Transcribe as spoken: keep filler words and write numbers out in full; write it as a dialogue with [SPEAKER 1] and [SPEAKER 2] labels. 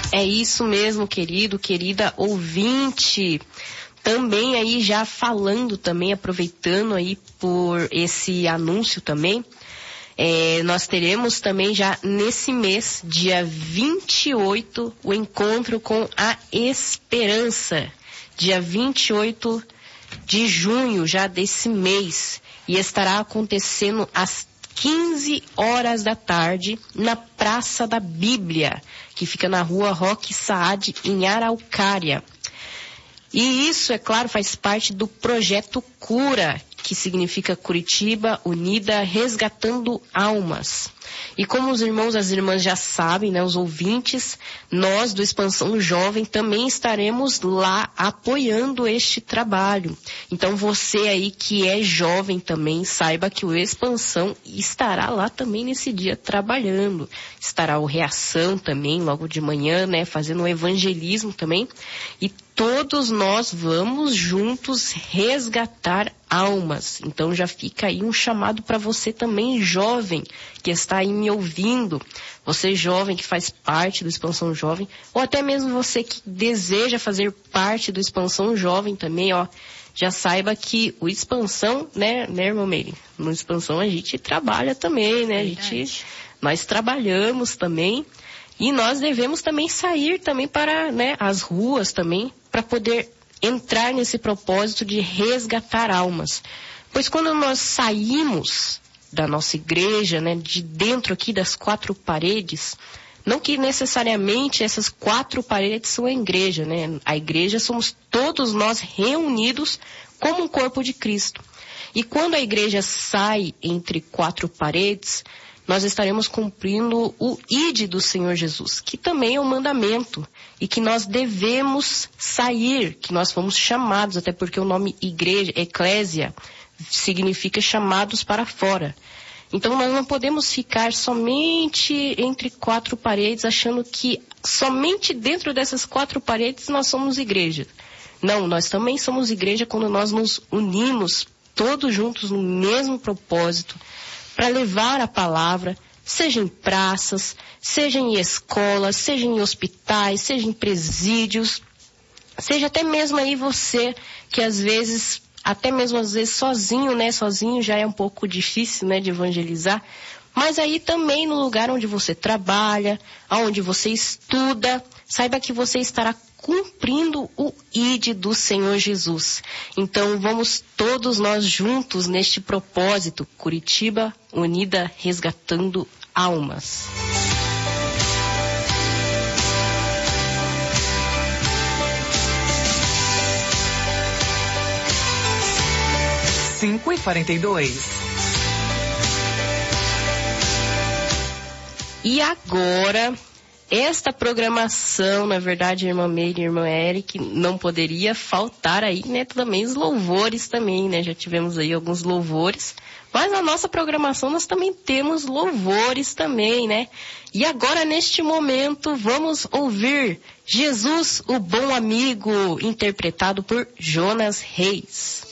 [SPEAKER 1] É isso mesmo, querido, querida ouvinte. Também aí já falando também, aproveitando aí por esse anúncio também, é, nós teremos também já nesse mês, dia vinte e oito, o encontro com a esperança. Dia vinte e oito de junho já desse mês. E estará acontecendo às quinze horas da tarde na Praça da Bíblia, que fica na rua Roque Saad, em Araucária. E isso, é claro, faz parte do projeto Cura, que significa Curitiba Unida Resgatando Almas. E como os irmãos e as irmãs já sabem, né, os ouvintes, nós do Expansão Jovem também estaremos lá apoiando este trabalho. Então você aí que é jovem também, saiba que o Expansão estará lá também nesse dia trabalhando. Estará o Reação também, logo de manhã, né, fazendo um evangelismo também. E todos nós vamos juntos resgatar almas. Então já fica aí um chamado para você também, jovem, que está aí me ouvindo. Você jovem que faz parte do Expansão Jovem, ou até mesmo você que deseja fazer parte do Expansão Jovem também, ó. Já saiba que o Expansão, né, né, irmão Meire? No Expansão a gente trabalha também, né? A gente, nós trabalhamos também. E nós devemos também sair também para, né, as ruas também, para poder entrar nesse propósito de resgatar almas. Pois quando nós saímos da nossa igreja, né, de dentro aqui das quatro paredes, não que necessariamente essas quatro paredes são a igreja, né? A igreja somos todos nós reunidos como um corpo de Cristo. E quando a igreja sai entre quatro paredes, nós estaremos cumprindo o ide do Senhor Jesus, que também é um mandamento, e que nós devemos sair, que nós fomos chamados, até porque o nome igreja, eclésia, significa chamados para fora. Então nós não podemos ficar somente entre quatro paredes, achando que somente dentro dessas quatro paredes nós somos igreja. Não, nós também somos igreja quando nós nos unimos todos juntos no mesmo propósito, para levar a palavra, seja em praças, seja em escolas, seja em hospitais, seja em presídios, seja até mesmo aí você, que às vezes, até mesmo às vezes sozinho, né, sozinho já é um pouco difícil, né, de evangelizar, mas aí também no lugar onde você trabalha, onde você estuda, saiba que você estará cumprindo o ide do Senhor Jesus. Então vamos todos nós juntos neste propósito, Curitiba Unida Resgatando Almas.
[SPEAKER 2] cinco e quarenta e dois.
[SPEAKER 1] E agora, esta programação, na verdade, irmã Meire e irmã Eric, não poderia faltar aí, né, também os louvores também, né, já tivemos aí alguns louvores, mas na nossa programação nós também temos louvores também, né, e agora neste momento vamos ouvir Jesus, o Bom Amigo, interpretado por Jonas Reis.